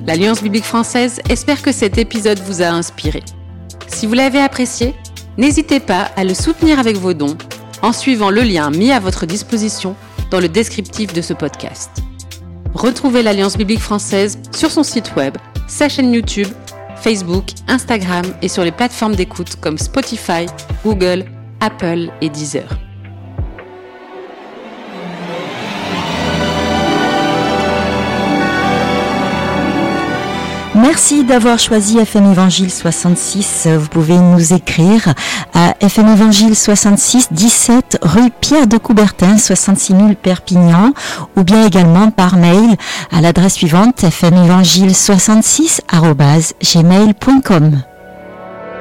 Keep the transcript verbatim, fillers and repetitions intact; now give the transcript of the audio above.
L'Alliance biblique française espère que cet épisode vous a inspiré. Si vous l'avez apprécié, n'hésitez pas à le soutenir avec vos dons en suivant le lien mis à votre disposition dans le descriptif de ce podcast. Retrouvez l'Alliance biblique française sur son site web, sa chaîne YouTube, Facebook, Instagram et sur les plateformes d'écoute comme Spotify, Google, Apple et Deezer. Merci d'avoir choisi F M Évangile soixante-six. Vous pouvez nous écrire à F M Évangile soixante-six, dix-sept rue Pierre de Coubertin, soixante-six mille Perpignan, ou bien également par mail à l'adresse suivante f m évangile soixante-six arobase gmail point com.